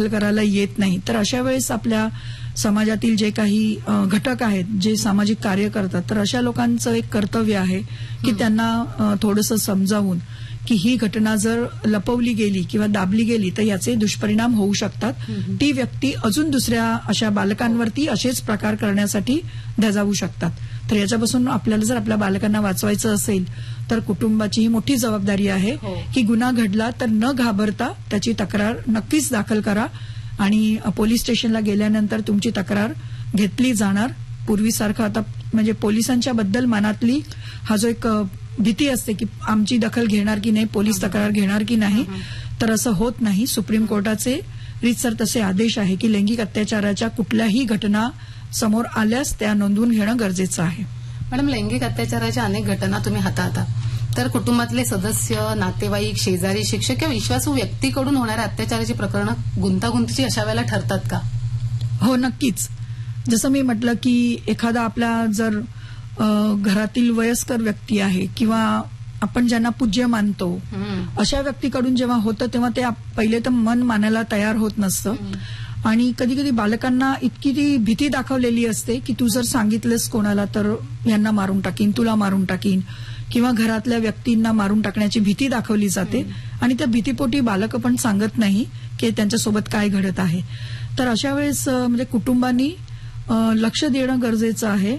करायला येत नाही, तर अशा वेळेस आपल्या समाजातील जे काही घटक आहेत, जे सामाजिक कार्य करतात, तर अशा लोकांचं एक कर्तव्य आहे की त्यांना थोडंसं समजावून की ही घटना जर लपवली गेली किंवा दाबली गेली तर याचे दुष्परिणाम होऊ शकतात. ती व्यक्ती अजून दुसऱ्या अशा बालकांवरती असेच प्रकार करण्यासाठी धजावू शकतात. तर याच्यापासून आपल्याला जर आपल्या बालकांना वाचवायचं असेल तर कुटुंबाची ही मोठी जबाबदारी आहे की गुन्हा घडला तर न घाबरता त्याची तक्रार नक्कीच दाखल करा आणि पोलीस स्टेशनला गेल्यानंतर तुमची तक्रार घेतली जाणार. पूर्वीसारखं आता म्हणजे पोलिसांच्या बद्दल मनातली हा जो एक भीती असते की आमची दखल घेणार की नाही, पोलीस तक्रार घेणार की नाही, तर असं होत नाही. सुप्रीम कोर्टाचे रीतसर तसे आदेश आहे की लैंगिक अत्याचाराच्या कुठल्याही घटना समोर आल्यास त्या नोंदवून घेणं गरजेचं आहे. मॅडम, लैंगिक अत्याचाराच्या अनेक घटना तुम्ही हाताळता, तर कुटुंबातले सदस्य, नातेवाईक, शेजारी, शिक्षक किंवा विश्वासू व्यक्तीकडून होणाऱ्या अत्याचाराची प्रकरणं गुंतागुंतीची अशा वेळेला ठरतात का? हो, नक्कीच. जसं मी म्हटलं की एखादा आपला जर घरातील वयस्कर व्यक्ती आहे किंवा आपण ज्यांना पूज्य मानतो अशा व्यक्तीकडून जेव्हा होतं तेव्हा ते पहिले तर मन मानायला तयार होत नसतं आणि कधी कधी बालकांना इतकी ती भीती दाखवलेली असते की तू जर सांगितलंस कोणाला तर यांना मारून टाकीन, तुला मारून टाकीन, किंवा घरातल्या व्यक्तींना मारून टाकण्याची भीती दाखवली जाते आणि त्या भीतीपोटी बालकं पण सांगत नाही की त्यांच्यासोबत काय घडत आहे. तर अशा वेळेस म्हणजे कुटुंबांनी लक्ष देणं गरजेचं आहे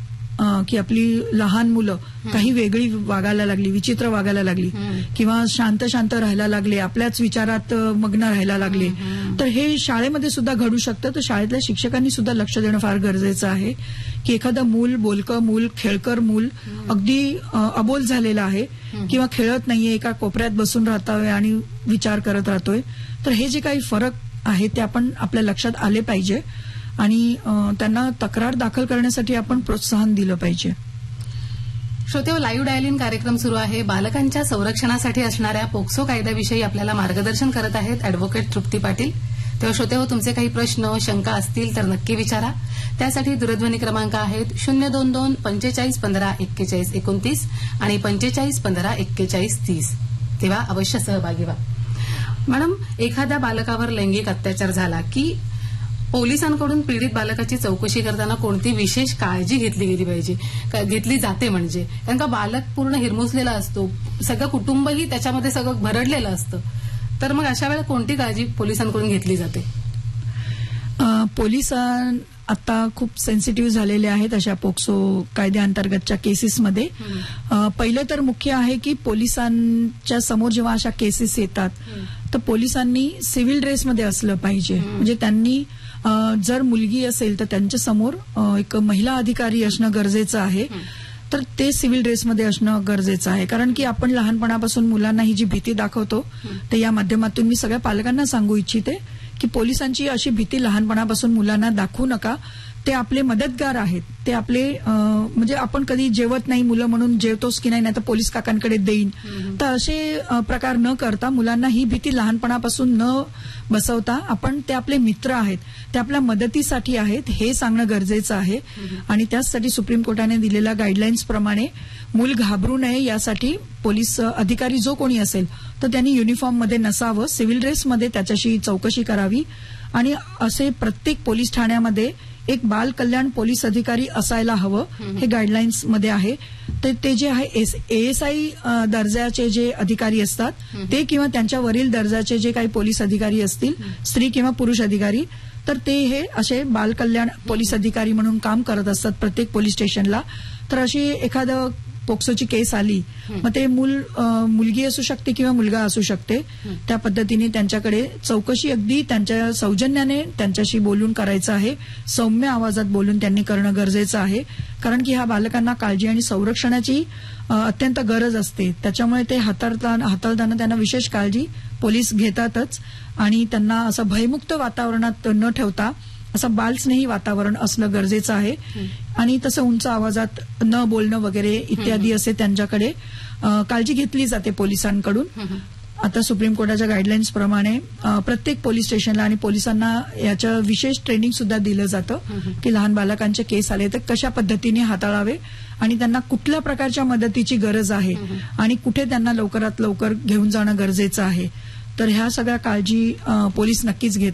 की आपली लहान मुलं काही वेगळी वागायला लागली, विचित्र वागायला लागली किंवा शांत शांत राहायला लागले, आपल्याच विचारात मग्न राहायला लागले, तर हे शाळेमध्ये सुद्धा घडू शकतं. तर शाळेतल्या शिक्षकांनी सुद्धा लक्ष देणं फार गरजेचं आहे की एखादं मूल, बोलकं मूल, खेळकर मूल अगदी अबोल झालेलं आहे किंवा खेळत नाहीये, एका कोपऱ्यात बसून राहतोय आणि विचार करत राहतोय, तर हे जे काही फरक आहे ते आपण आपल्या लक्षात आले पाहिजे आणि त्यांना तक्रार दाखल करण्यासाठी आपण प्रोत्साहन दिलं पाहिजे. श्रोतेहो, लाईव्ह डायल कार्यक्रम सुरू आहे. बालकांच्या संरक्षणासाठी असणाऱ्या पोक्सो कायद्याविषयी आपल्याला मार्गदर्शन करत आहेत अॅडव्होकेट तृप्ती पाटील. तेव्हा श्रोतेहो, तुमचे काही प्रश्न, शंका असतील तर नक्की विचारा. त्यासाठी दूरध्वनी क्रमांक आहेत 022 45 15 41 29 आणि 45 15 41 30. तेव्हा अवश्य सहभागी व्हा. मॅडम, एखाद्या बालकावर लैंगिक अत्याचार झाला की पोलिसांकडून पीडित बालकाची चौकशी करताना कोणती विशेष काळजी घेतली गेली पाहिजे, घेतली जाते म्हणजे? कारण का बालक पूर्ण हिरमुसलेला असतो, सगळं कुटुंबही त्याच्यामध्ये सगळं भरडलेलं असतं, तर मग अशा वेळेला कोणती काळजी पोलिसांकडून घेतली जाते? पोलिसां आता खूप सेन्सिटिव्ह झालेले आहेत अशा पोक्सो कायद्याअंतर्गतच्या केसेसमध्ये. पहिलं तर मुख्य आहे की पोलिसांच्या समोर जेव्हा अशा केसेस येतात तर पोलिसांनी सिव्हिल ड्रेसमध्ये असलं पाहिजे. म्हणजे त्यांनी जर मुलगी असेल तर त्यांच्या समोर एक महिला अधिकारी असणं गरजेचं आहे, तर ते सिव्हिल ड्रेसमध्ये असणं गरजेचं आहे. कारण की आपण लहानपणापासून मुलांना ही जी भीती दाखवतो, तर या माध्यमातून मी सगळ्या पालकांना सांगू इच्छिते की पोलिसांची अशी भीती लहानपणापासून मुलांना दाखवू नका. ते आपले मदतगार आहेत, ते आपले म्हणजे आपण कधी जेवत नाही मुलं म्हणून जेवतोस की नाही, तर पोलीस काकांकडे देईन, तर असे प्रकार न करता मुलांना ही भीती लहानपणापासून न बसवता आपण ते आपले मित्र आहेत, ते आपल्या मदतीसाठी आहेत हे सांगणं गरजेचं आहे. आणि त्याचसाठी सुप्रीम कोर्टाने दिलेल्या गाईडलाईन्स प्रमाणे मूल घाबरू नये यासाठी पोलीस अधिकारी जो कोणी असेल तर त्यांनी युनिफॉर्ममध्ये नसावं, सिव्हिल ड्रेसमध्ये त्याच्याशी चौकशी करावी आणि असे प्रत्येक पोलीस ठाण्यामध्ये एक बाल कल्याण पोलीस अधिकारी असायला हवं, हे गाईडलाईन्स मध्ये आहे. तर ते जे आहे ASI दर्जाचे जे अधिकारी असतात ते किंवा त्यांच्या वरील दर्जाचे जे काही पोलीस अधिकारी असतील, स्त्री किंवा पुरुष अधिकारी, तर ते हे असे बाल कल्याण पोलीस अधिकारी म्हणून काम करत असतात प्रत्येक पोलीस स्टेशनला. तर अशी एखादं पोक्सोची केस आली मग ते मुलगी असू शकते किंवा मुलगा असू शकते, त्या पद्धतीने त्यांच्याकडे चौकशी अगदी त्यांच्या सौजन्याने त्यांच्याशी बोलून करायचं आहे, सौम्य आवाजात बोलून त्यांनी करणं गरजेचं आहे. कारण की ह्या बालकांना काळजी आणि संरक्षणाची अत्यंत गरज असते, त्याच्यामुळे ते हाताळताना त्यांना विशेष काळजी पोलीस घेतातच आणि त्यांना असं भयमुक्त वातावरणात न ठेवता असं बालस्नेही वातावरण असणं गरजेचं आहे. आणि तसं उंच आवाजात न बोलणं वगैरे इत्यादी असे त्यांच्याकडे काळजी घेतली जाते पोलिसांकडून. आता सुप्रीम कोर्टाच्या गाईडलाईन्स प्रमाणे प्रत्येक पोलीस स्टेशनला आणि पोलिसांना याचं विशेष ट्रेनिंग सुद्धा दिलं जातं की लहान बालकांचे केस आले तर कशा पद्धतीने हाताळावे आणि त्यांना कुठल्या प्रकारच्या मदतीची गरज आहे आणि कुठे त्यांना लवकरात लवकर घेऊन जाणं गरजेचं आहे. तर ह्या सगळ्या काळजी पोलीस नक्कीच घेतात.